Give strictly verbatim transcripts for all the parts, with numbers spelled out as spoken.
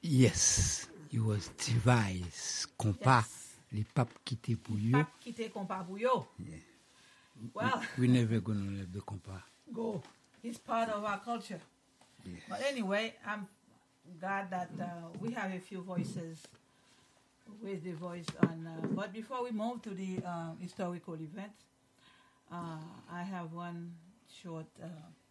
Yes, it was devised. Compas, Yes. les papes quittés pour yo. Pape kite compa pou yo. Yeah. Well, We never gonna let the compas. go. It's part of our culture. Yes. But anyway, I'm glad that uh, we have a few voices with the voice on. Uh, but before we move to the uh, historical event, uh, I have one short uh,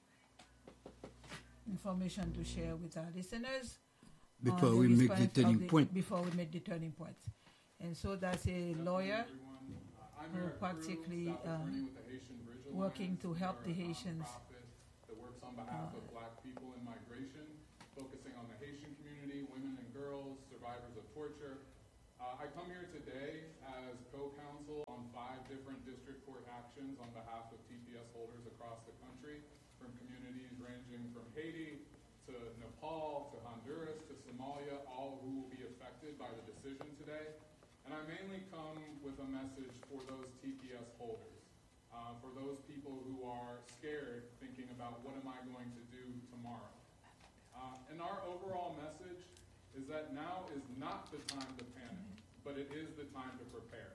information to share with our listeners. Before on we make the response of turning the- point. Before we make the turning point. And so that's a lawyer who practically um, working to help the Haitians. That works on behalf of black people in migration, focusing on the Haitian community, women and girls, survivors of torture. Uh, I come here today as co-counsel on five different district court actions on behalf of T P S holders across the country, from communities ranging from Haiti to Nepal to Honduras to Somalia, all who will be affected by the decision today. And I mainly come with a message for those T P S holders, uh, for those people who are scared, thinking about what am I going to do tomorrow. Uh, and our overall message is that now is not the time to panic, but it is the time to prepare.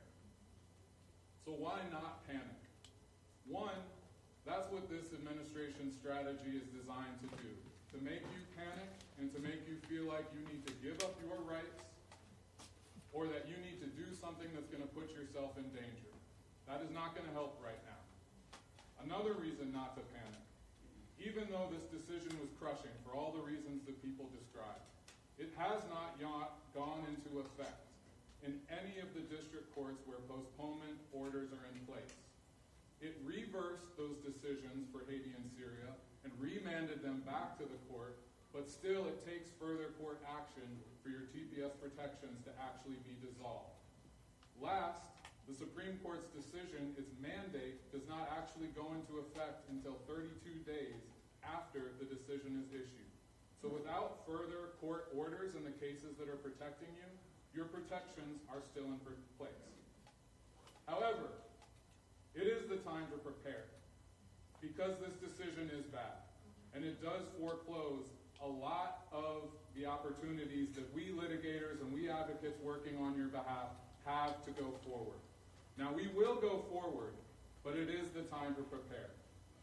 So why not panic? One, that's what this administration strategy is designed to do, to make you panic and to make you feel like you need to give up your rights or that you need to do something that's going to put yourself in danger. That is not going to help right now. Another reason not to panic, even though this decision was crushing for all the reasons that people described, it has not yet gone into effect in any of the district courts where postponement orders are in place. It reversed those decisions for Haiti and Syria and remanded them back to the court, but still it takes further court action for your T P S protections to actually be dissolved. Last, the Supreme Court's decision, its mandate, does not actually go into effect until thirty-two days after the decision is issued. So without further court orders in the cases that are protecting you, your protections are still in place. However, it is the time to prepare, because this decision is bad, and it does foreclose a lot of the opportunities that we litigators and we advocates working on your behalf have to go forward. Now, we will go forward, but it is the time to prepare.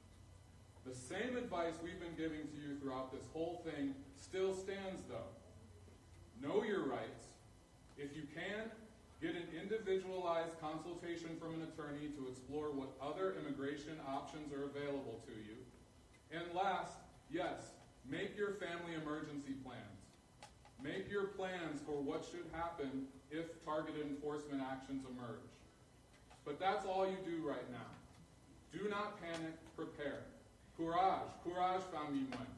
The same advice we've been giving to you throughout this whole thing still stands, though. Know your rights. If you can, get an individualized consultation from an attorney to explore what other immigration options are available to you. And last, yes, make your family emergency plans. Make your plans for what should happen if targeted enforcement actions emerge. But that's all you do right now. Do not panic, prepare. Courage, courage, famille moine.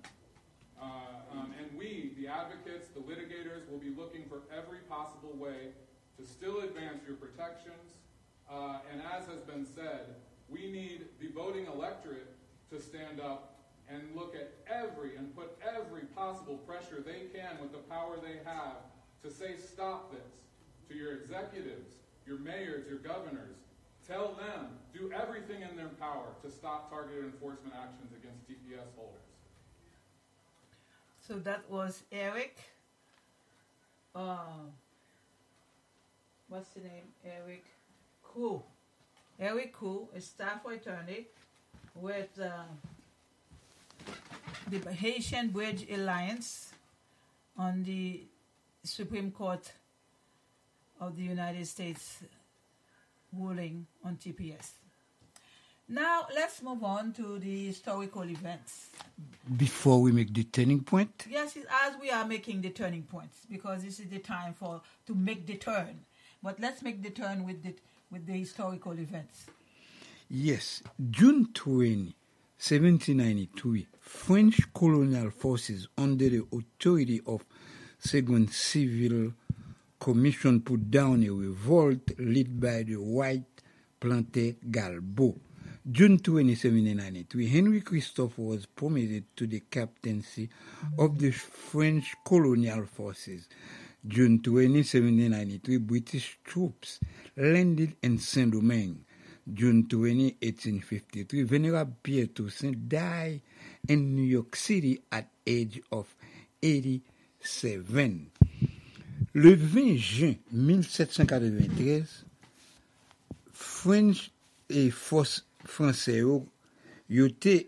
Uh, um, and we, the advocates, the litigators, will be looking for every possible way to still advance your protections. Uh, and as has been said, we need the voting electorate to stand up and look at every and put every possible pressure they can with the power they have to say stop this to your executives, your mayors, your governors. Tell them, do everything in their power to stop targeted enforcement actions against T P S holders. So that was Eric. Uh, what's the name? Eric Koo. Eric Koo, a staff attorney with uh, the Haitian Bridge Alliance on the Supreme Court of the United States ruling on T P S. Now, let's move on to the historical events. Before we make the turning point? Yes, as we are making the turning points, because this is the time for to make the turn. But let's make the turn with the, with the historical events. Yes, June twentieth, seventeen ninety-three, French colonial forces under the authority of Second Civil Commission put down a revolt led by the white planter Galbaud. June twentieth, seventeen ninety-three, Henry Christophe was promoted to the captaincy of the French colonial forces. June twentieth, seventeen ninety-three, British troops landed in Saint-Domingue. June twentieth, eighteen fifty-three, Venerable Pierre Toussaint died in New York City at age of eighty-seven. Le vingt juin mille sept cent quatre-vingt-treize, French et force français yo yo te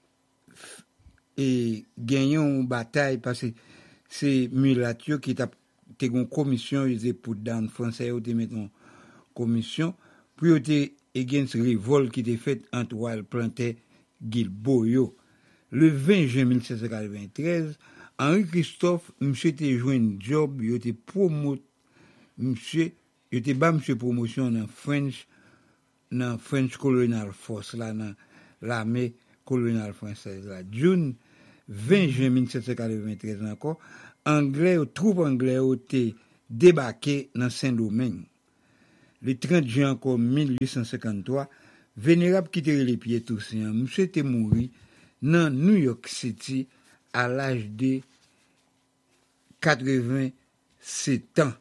et gagnon une bataille parce que c'est mulatio qui t'a te gon commission ils étaient pour dans français yo te mettre en commission pour yo te against révolte qui était faite entre Wild Planter Guilbeault yo. Le vingt juin mille sept cent quatre-vingt-treize, Henri Christophe monsieur te joint job yo te promote monsieur yo te ba monsieur promotion dans French dans French Colonial Force là dans l'armée coloniale française là. June vingt juin mille sept cent quatre-vingt-treize encore, anglais troupes anglais ont été débarqué dans Saint-Domingue. Le trente juin encore mille huit cent cinquante-trois, vénérable qui était les pieds tous, monsieur était mort dans New York City à l'âge de quatre-vingt-sept ans.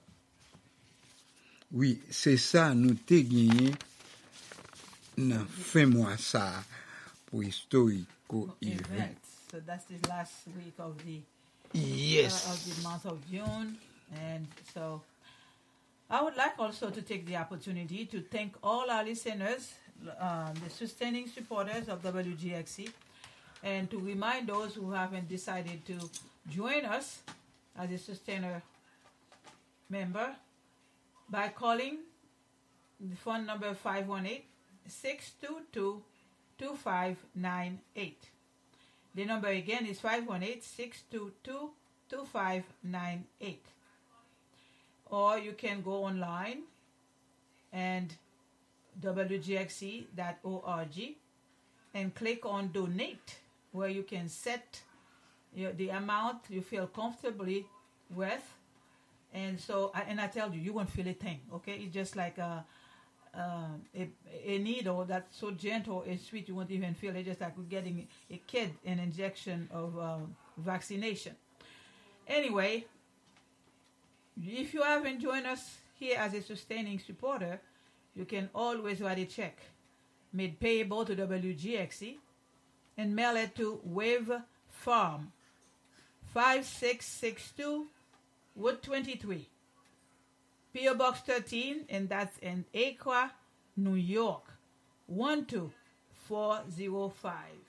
Oui, c'est ça nous t'ai gagné dans fin mois ça pour historico event. So that's the last week of the Yes. uh, of the month of June, and so I would like also to take the opportunity to thank all our listeners, um, the sustaining supporters of W G X C, and to remind those who haven't decided to join us as a sustainer member by calling the phone number five one eight, six two two, two five nine eight. The number again is five one eight, six two two, two five nine eight. Or you can go online and w g x c dot org and click on donate, where you can set your, the amount you feel comfortably with. And so, and I tell you, you won't feel a thing, okay? It's just like a, uh, a, a needle that's so gentle and sweet, you won't even feel it. Just like we're getting a kid an injection of uh, vaccination. Anyway, if you haven't joined us here as a sustaining supporter, you can always write a check made payable to W G X C and mail it to Wave Farm, five six six two Wood twenty-three, P O Box thirteen, and that's in Aqua, New York, one two four zero five.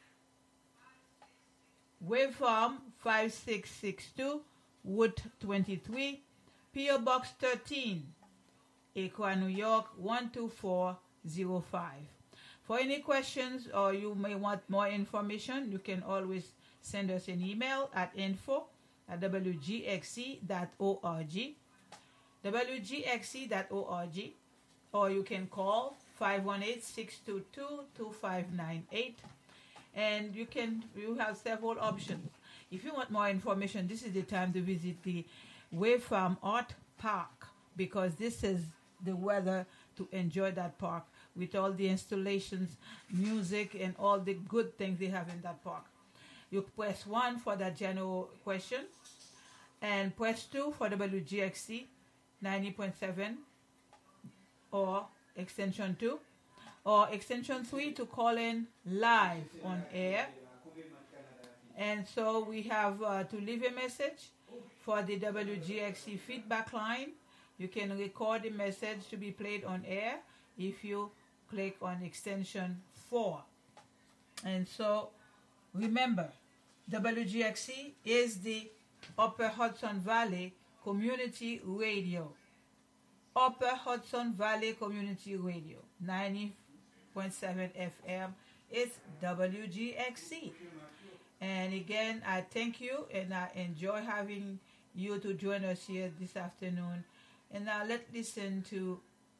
Wave Farm, five six six two Wood twenty-three, P O Box thirteen, Aqua, New York, one two four zero five. For any questions or you may want more information, you can always send us an email at info at w g x c dot org, w g x c dot org, or you can call five one eight, six two two, two five nine eight, and you can you have several options. If you want more information, this is the time to visit the Wave Farm Art Park, because this is the weather to enjoy that park with all the installations, music, and all the good things they have in that park. You press one for that general question, and press two for W G X C ninety point seven or extension two, or extension three to call in live on air. And so we have uh, to leave a message for the W G X C feedback line. You can record the message to be played on air if you click on extension four. And so remember, W G X C is the Upper Hudson Valley Community Radio. Upper Hudson Valley Community Radio, ninety point seven F M. It's W G X C. And again, I thank you and I enjoy having you to join us here this afternoon. And now let's listen to,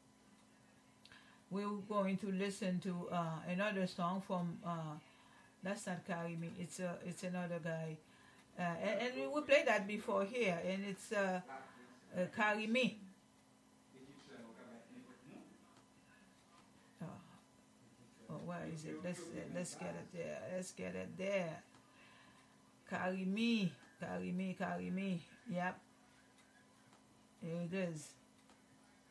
we're going to listen to uh, another song from, uh, that's not Karimi, it's uh, it's another guy. Uh, and, and we played that before here, and it's uh, uh, Karimi. Oh. Oh, where is it? Let's, let's get it there. Let's get it there. Karimi, Karimi, Karimi. Yep. Here it is.